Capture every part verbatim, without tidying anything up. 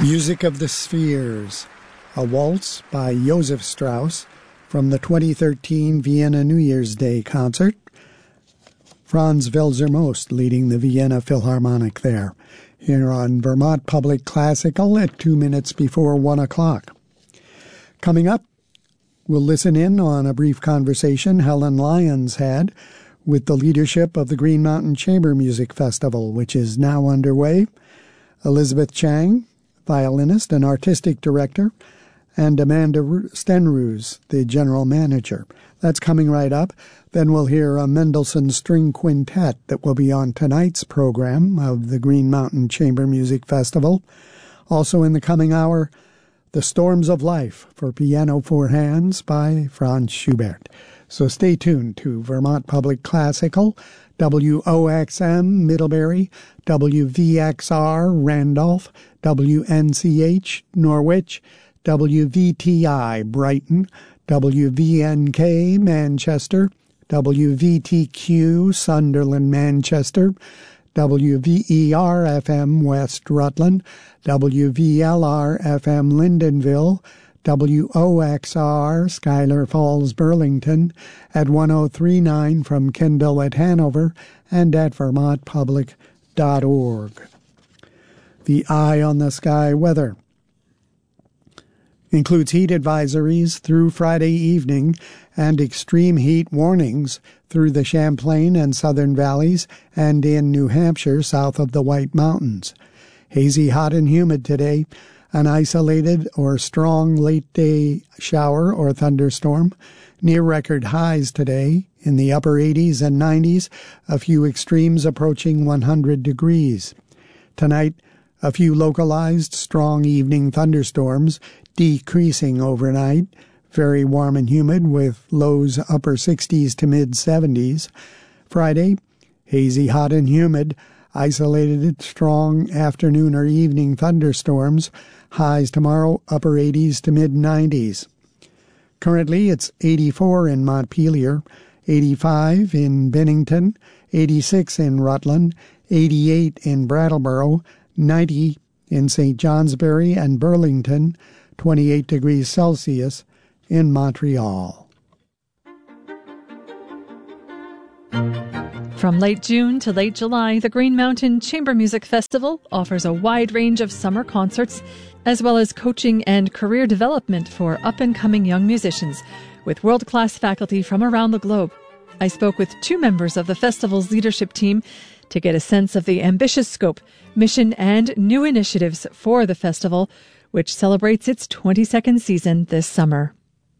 Music of the Spheres, a waltz by Joseph Strauss from the twenty thirteen Vienna New Year's Day concert. Franz Welser-Most leading the Vienna Philharmonic there, here on Vermont Public Classical at two minutes before one o'clock. Coming up, we'll listen in on a brief conversation Helen Lyons had with the leadership of the Green Mountain Chamber Music Festival, which is now underway. Elizabeth Chang, violinist and artistic director, and Amanda Stenroos, the general manager. That's coming right up. Then we'll hear a Mendelssohn String Quintet that will be on tonight's program of the Green Mountain Chamber Music Festival. Also in the coming hour, The Storms of Life for Piano Four Hands by Franz Schubert. So stay tuned to Vermont Public Classical, W O X M Middlebury, W V X R Randolph, W N C H Norwich, W V T I Brighton, W V N K Manchester, W V T Q Sunderland Manchester, W V E R F M West Rutland, W V L R F M Lyndonville, W O X R Schuyler Falls Burlington, at one oh three point nine from Kendall at Hanover, and at vermont public dot org. The Eye on the Sky weather includes heat advisories through Friday evening and extreme heat warnings through the Champlain and Southern Valleys and in New Hampshire south of the White Mountains. Hazy, hot, and humid today. An isolated or strong late-day shower or thunderstorm. Near record highs today in the upper eighties and nineties, a few extremes approaching one hundred degrees. Tonight, a few localized strong evening thunderstorms, decreasing overnight. Very warm and humid with lows upper sixties to mid-seventies. Friday, hazy, hot, and humid. Isolated strong afternoon or evening thunderstorms. Highs tomorrow upper eighties to mid-nineties. Currently it's eighty-four in Montpelier, eighty-five in Bennington, eighty-six in Rutland, eighty-eight in Brattleboro, ninety in Saint Johnsbury and Burlington, twenty-eight degrees Celsius in Montreal. From late June to late July, the Green Mountain Chamber Music Festival offers a wide range of summer concerts, as well as coaching and career development for up-and-coming young musicians, with world-class faculty from around the globe. I spoke with two members of the festival's leadership team to get a sense of the ambitious scope, mission, and new initiatives for the festival, which celebrates its twenty-second season this summer.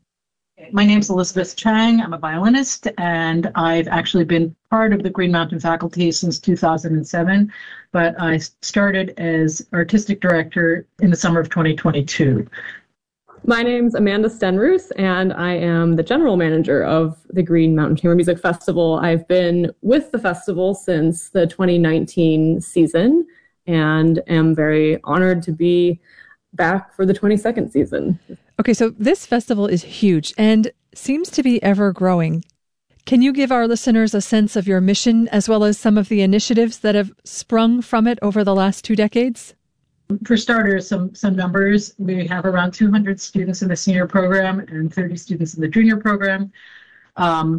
My name's Elizabeth Chang. I'm a violinist, and I've actually been part of the Green Mountain faculty since two thousand seven, but I started as artistic director in the summer of twenty twenty-two. My name's Amanda Stenroos, and I am the general manager of the Green Mountain Chamber Music Festival. I've been with the festival since the twenty nineteen season, and am very honored to be back for the twenty-second season. Okay, so this festival is huge and seems to be ever growing. Can you give our listeners a sense of your mission as well as some of the initiatives that have sprung from it over the last two decades? For starters, some some numbers. We have around two hundred students in the senior program and thirty students in the junior program. Um,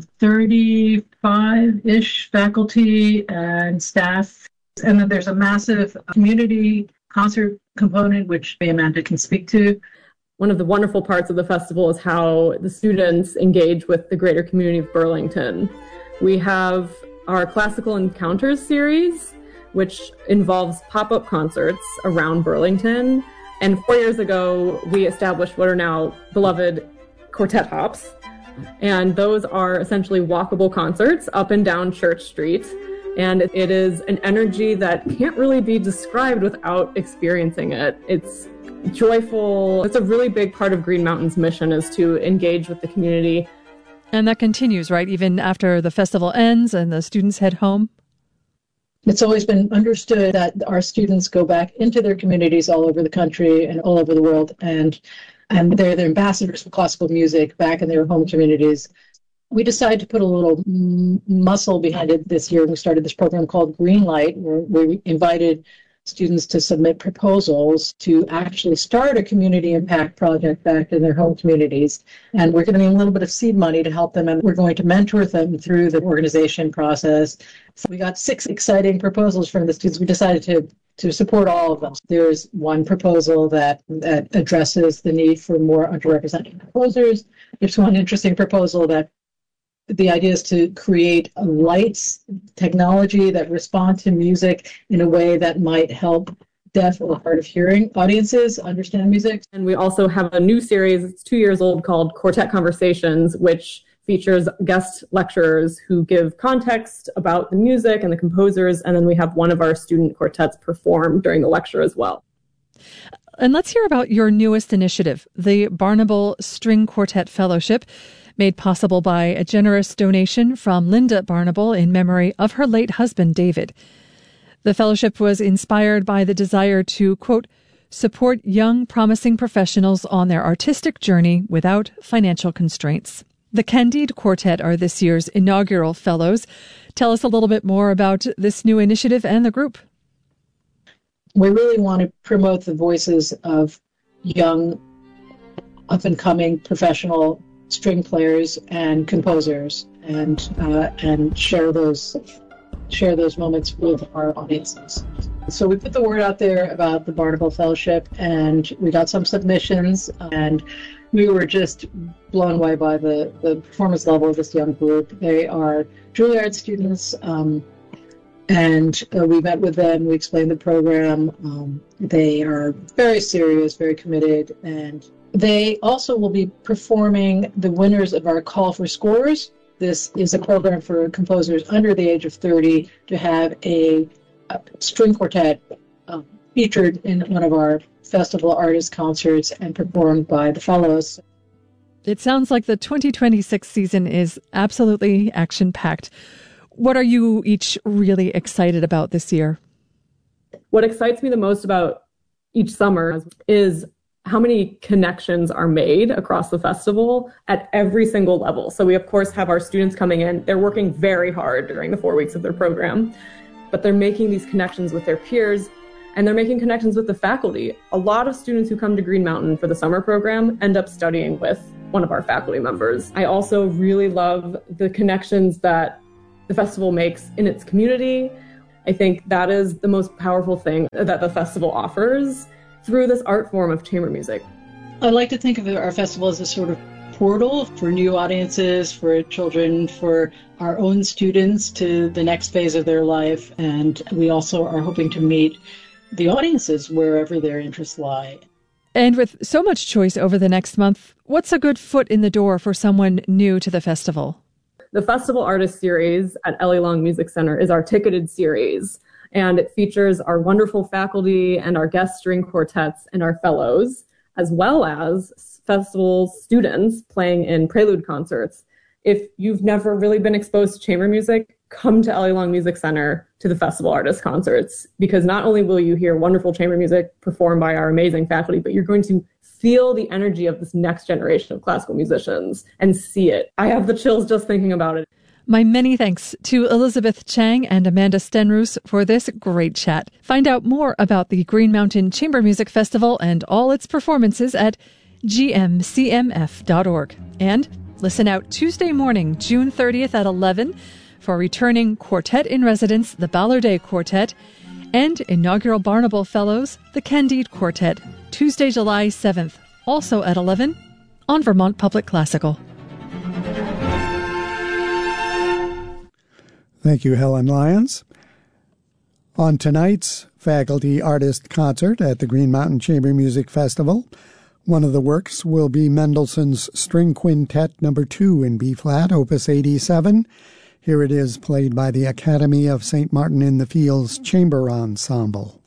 thirty-five-ish faculty and staff. And then there's a massive community concert component, which Amanda can speak to. One of the wonderful parts of the festival is how the students engage with the greater community of Burlington. We have our Classical Encounters series, which involves pop-up concerts around Burlington. And four years ago, we established what are now beloved quartet hops. And those are essentially walkable concerts up and down Church Street. And it is an energy that can't really be described without experiencing it. It's joyful. It's a really big part of Green Mountain's mission is to engage with the community. And that continues, right? Even after the festival ends and the students head home? It's always been understood that our students go back into their communities all over the country and all over the world, and and they're the ambassadors for classical music back in their home communities. We decided to put a little m- muscle behind it this year. We started this program called Greenlight, where we invited students to submit proposals to actually start a community impact project back in their home communities. And we're giving them a little bit of seed money to help them, and we're going to mentor them through the organization process. So we got six exciting proposals from the students. We decided to to support all of them. There's one proposal that, that addresses the need for more underrepresented composers. There's one interesting proposal that the idea is to create a lights technology that respond to music in a way that might help deaf or hard of hearing audiences understand music. And we also have a new series, it's two years old, called Quartet Conversations, which features guest lecturers who give context about the music and the composers, and then we have one of our student quartets perform during the lecture as well. And let's hear about your newest initiative, the Barnable String Quartet Fellowship, made possible by a generous donation from Linda Barnable in memory of her late husband, David. The fellowship was inspired by the desire to, quote, support young, promising professionals on their artistic journey without financial constraints. The Candide Quartet are this year's inaugural fellows. Tell us a little bit more about this new initiative and the group. We really want to promote the voices of young, up-and-coming professional string players and composers, and uh, and share those share those moments with our audiences. So we put the word out there about the Barnable Fellowship, and we got some submissions, and we were just blown away by the, the performance level of this young group. They are Juilliard students, um, and uh, we met with them, we explained the program. Um, they are very serious, very committed, and they also will be performing the winners of our Call for Scores. This is a program for composers under the age of thirty to have a, a string quartet um, featured in one of our festival artist concerts and performed by the fellows. It sounds like the twenty twenty-six season is absolutely action-packed. What are you each really excited about this year? What excites me the most about each summer is how many connections are made across the festival at every single level. So we, of course, have our students coming in. They're working very hard during the four weeks of their program, but they're making these connections with their peers, and they're making connections with the faculty. A lot of students who come to Green Mountain for the summer program end up studying with one of our faculty members. I also really love the connections that the festival makes in its community. I think that is the most powerful thing that the festival offers through this art form of chamber music. I like to think of our festival as a sort of portal for new audiences, for children, for our own students to the next phase of their life. And we also are hoping to meet the audiences wherever their interests lie. And with so much choice over the next month, what's a good foot in the door for someone new to the festival? The Festival Artist Series at Ellie Long Music Center is our ticketed series, and it features our wonderful faculty and our guest string quartets and our fellows, as well as festival students playing in prelude concerts. If you've never really been exposed to chamber music, come to Ellie Long Music Center to the Festival Artist Concerts, because not only will you hear wonderful chamber music performed by our amazing faculty, but you're going to feel the energy of this next generation of classical musicians and see it. I have the chills just thinking about it. My many thanks to Elizabeth Chang and Amanda Stenroos for this great chat. Find out more about the Green Mountain Chamber Music Festival and all its performances at g m c m f dot org. And listen out Tuesday morning, June thirtieth at eleven for returning Quartet in Residence, the Ballardet Quartet, and inaugural Barnable Fellows, the Candide Quartet, Tuesday, July seventh, also at eleven on Vermont Public Classical. Thank you, Helen Lyons. On tonight's Faculty Artist Concert at the Green Mountain Chamber Music Festival, one of the works will be Mendelssohn's String Quintet Number two in B-flat, Opus eighty-seven. Here it is played by the Academy of Saint Martin in the Fields Chamber Ensemble.